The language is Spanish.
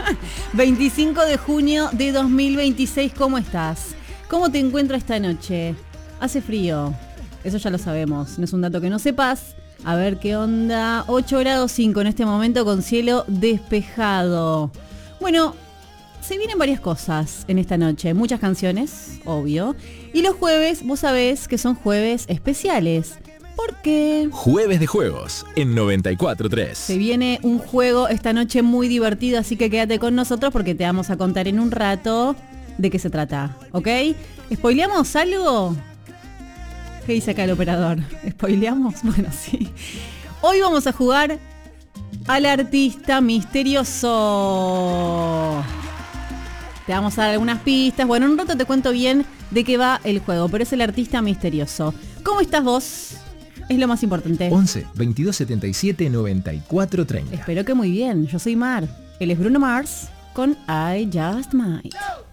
25 de junio de 2026, ¿cómo estás? ¿Cómo te encuentras esta noche? Hace frío, eso ya lo sabemos, no es un dato que no sepas. A ver qué onda, 8 grados 5 en este momento con cielo despejado. Bueno, se vienen varias cosas en esta noche, muchas canciones, obvio. Y los jueves, vos sabés que son jueves especiales. ¿Por qué? Jueves de juegos en 94.3. Se viene un juego esta noche muy divertido, así que quédate con nosotros porque te vamos a contar en un rato de qué se trata, ¿ok? ¿Spoileamos algo? ¿Qué dice acá el operador? ¿Spoileamos? Bueno, sí. Hoy vamos a jugar al artista misterioso. Te vamos a dar algunas pistas. Bueno, en un rato te cuento bien de qué va el juego, pero es el artista misterioso. ¿Cómo estás vos? Es lo más importante. 11 22 77 94 30. Espero que muy bien. Yo soy Mar. Él es Bruno Mars con I Just Might.